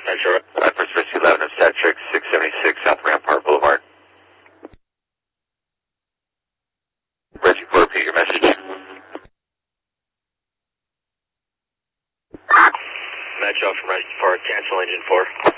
Metro. First Rescue 11 Obstetrics, 676 South Rampart Boulevard. Reggie 4, repeat your message. Metro from Reggie 4, cancel engine 4.